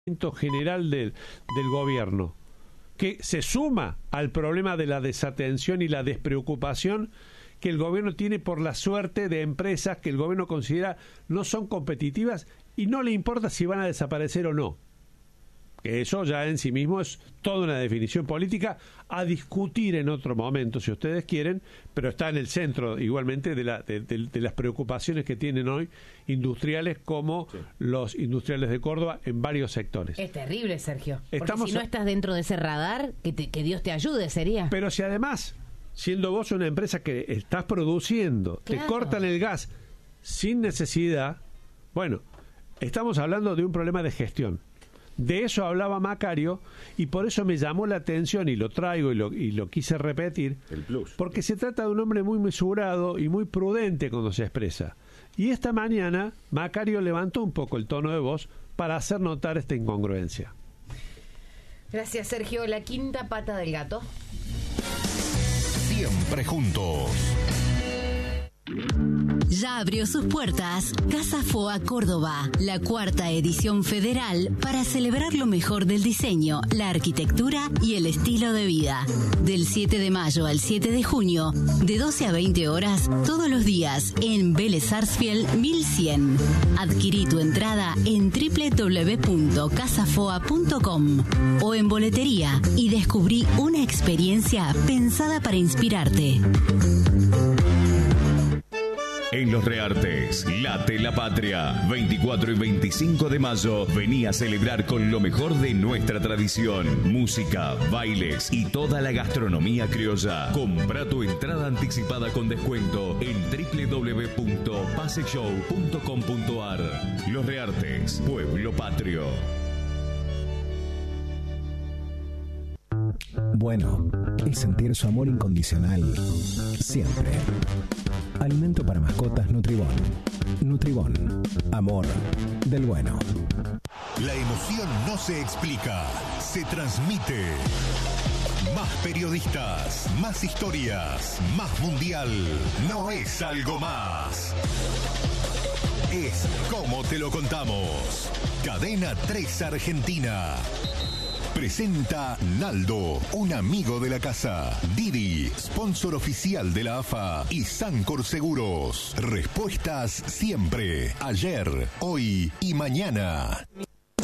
general del gobierno, que se suma al problema de la desatención y la despreocupación que el gobierno tiene por la suerte de empresas que el gobierno considera no son competitivas y no le importa si van a desaparecer o no. Que eso ya en sí mismo es toda una definición política a discutir en otro momento, si ustedes quieren, pero está en el centro igualmente de las preocupaciones que tienen hoy industriales como los industriales de Córdoba en varios sectores. Es terrible, Sergio. Porque si no estás dentro de ese radar, que Dios te ayude, sería. Pero si además, siendo vos una empresa que estás produciendo, claro, te cortan el gas sin necesidad, bueno, estamos hablando de un problema de gestión. De eso hablaba Macario y por eso me llamó la atención y lo traigo y lo quise repetir, el plus, porque se trata de un hombre muy mesurado y muy prudente cuando se expresa. Y esta mañana Macario levantó un poco el tono de voz para hacer notar esta incongruencia. Gracias, Sergio. La quinta pata del gato. Siempre juntos. Ya abrió sus puertas Casa Foa Córdoba, la 4ª edición federal para celebrar lo mejor del diseño, la arquitectura y el estilo de vida. Del 7 de mayo al 7 de junio, de 12 a 20 horas, todos los días, en Vélez Sarsfield 1100. Adquirí tu entrada en www.casafoa.com o en boletería y descubrí una experiencia pensada para inspirarte. En Los Reartes, late la patria. 24 y 25 de mayo, vení a celebrar con lo mejor de nuestra tradición. Música, bailes y toda la gastronomía criolla. Compra tu entrada anticipada con descuento en www.paseshow.com.ar. Los Reartes, pueblo patrio. Bueno, es sentir su amor incondicional siempre. Alimento para mascotas Nutribón. Nutribón. Amor del bueno. La emoción no se explica, se transmite. Más periodistas, más historias, más mundial. No es algo más. Es como te lo contamos. Cadena 3 Argentina. Presenta Naldo, un amigo de la casa. Didi, sponsor oficial de la AFA. Y Sancor Seguros. Respuestas siempre, ayer, hoy y mañana.